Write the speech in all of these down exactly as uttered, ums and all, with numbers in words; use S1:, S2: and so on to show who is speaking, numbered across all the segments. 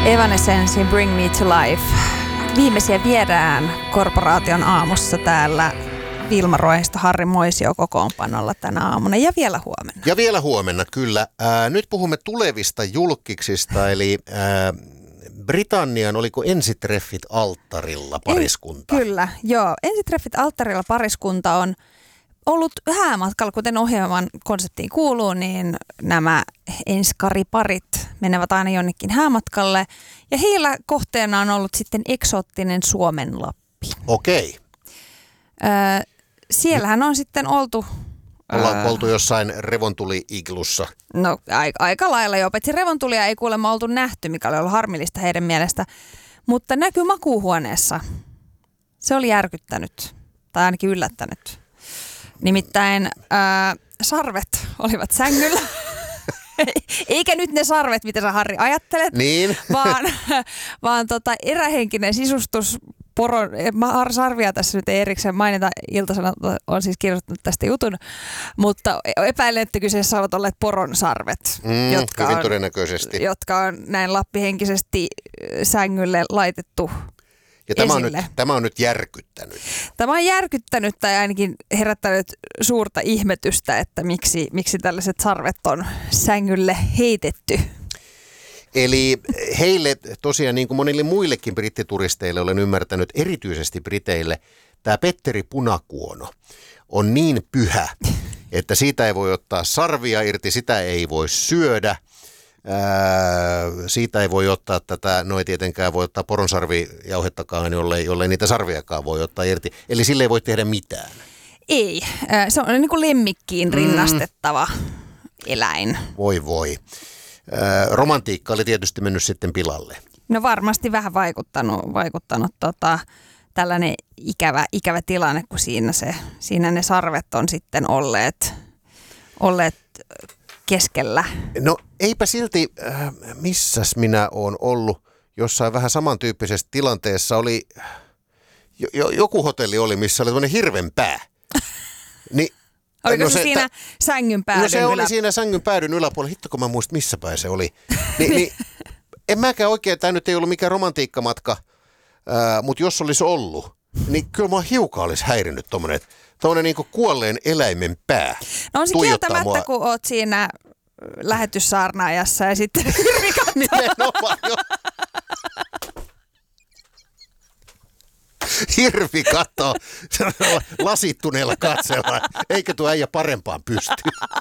S1: Evanescencein Bring Me to Life. Viimeisiä viedään korporaation aamussa täällä Vilma Ruohisto, Harri Moisio kokoonpanolla tänä aamuna ja vielä huomenna.
S2: Ja vielä huomenna, kyllä. Ää, nyt puhumme tulevista julkiksista, eli ää, Britannian, oliko ensitreffit alttarilla pariskunta?
S1: En, kyllä, joo. Ensitreffit alttarilla pariskunta on ollut häämatkalla, kuten ohjelman konseptiin kuuluu, niin nämä enskariparit menevät aina jonnekin häämatkalle. Ja heillä kohteena on ollut sitten eksoottinen Suomen Lappi.
S2: Okei.
S1: Öö, siellähän on sitten oltu...
S2: Ollaanko öö, oltu jossain revontuli-iglussa?
S1: No aika, aika lailla jo, paitsi revontulia ei kuulemma oltu nähty, mikä oli ollut harmillista heidän mielestä. Mutta näkyy makuuhuoneessa. Se oli järkyttänyt, tai ainakin yllättänyt. Nimittäin ää, sarvet olivat sängyllä, eikä nyt ne sarvet, mitä sä Harri ajattelet,
S2: niin.
S1: vaan, vaan tota, erähenkinen sisustus, poron, sarvia tässä nyt ei erikseen mainita, Ilta-Sanomat on siis kirjoittanut tästä jutun, mutta epäilen, että kyseessä ovat olleet poron sarvet,
S2: mm,
S1: jotka,
S2: hyvin
S1: on,
S2: todennäköisesti.
S1: jotka on näin lappihenkisesti sängylle laitettu.
S2: Ja tämä on, nyt, tämä on nyt järkyttänyt.
S1: Tämä on järkyttänyt tai ainakin herättänyt suurta ihmetystä, että miksi, miksi tällaiset sarvet on sängylle heitetty.
S2: Eli heille tosiaan niin kuin monille muillekin brittituristeille olen ymmärtänyt, erityisesti briteille, tämä Petteri Punakuono on niin pyhä, että siitä ei voi ottaa sarvia irti, sitä ei voi syödä. Ää, siitä ei voi ottaa tätä, no ei tietenkään voi ottaa poronsarvijauhettakaan, jollei, jollei niitä sarviakaan voi ottaa irti. Eli sille ei voi tehdä mitään.
S1: Ei, se on niin kuin lemmikkiin rinnastettava mm. eläin.
S2: Voi voi. Ää, romantiikka oli tietysti mennyt sitten pilalle.
S1: No varmasti vähän vaikuttanut, vaikuttanut tota, tällainen ikävä, ikävä tilanne, kun siinä, se, siinä ne sarvet on sitten olleet, olleet keskellä.
S2: No eipä silti, äh, missäs minä oon ollut jossain vähän samantyyppisessä tilanteessa. Oli, jo, jo, joku hotelli oli, missä oli tämmöinen hirvenpää. Ni,
S1: Oliko
S2: no
S1: se, se siinä t- sängyn päädyn
S2: No se
S1: ylä...
S2: oli siinä sängyn päädyn yläpuolella. Hitto kun mä muistin, missä päin se oli. Ni, niin, en mäkään oikein, tämä nyt ei ollut mikään romantiikkamatka, äh, mutta jos olisi ollut, niin kyllä mä hiukan olisi häirinyt tommoinen, tommoinen niin kuin kuolleen eläimen pää.
S1: No on se kieltämättä, mua. Kun oot siinä lähetyssaarnaajassa ja sitten hirvi katsoo.
S2: Nimenomaan jo. Hirvi katsoo lasittuneella katsella. Eikö tuo äijä parempaan pysty?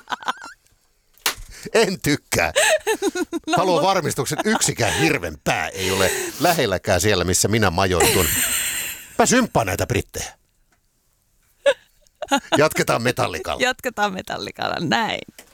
S2: En tykkää. No, haluan varmistuksen, että yksikään hirven pää ei ole lähelläkään siellä, missä minä majoitun. Mä symppaan näitä brittejä. Jatketaan Metallicalla.
S1: Jatketaan Metallicalla, näin.